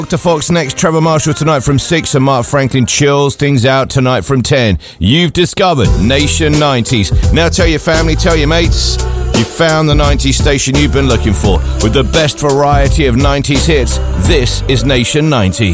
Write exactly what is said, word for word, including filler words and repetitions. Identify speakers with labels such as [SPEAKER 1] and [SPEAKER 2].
[SPEAKER 1] Doctor Fox next, Trevor Marshall tonight from six, and Mark Franklin chills things out tonight from ten. You've discovered Nation nineties. Now tell your family, tell your mates, you found the nineties station you've been looking for. With the best variety of nineties hits, this is Nation ninety.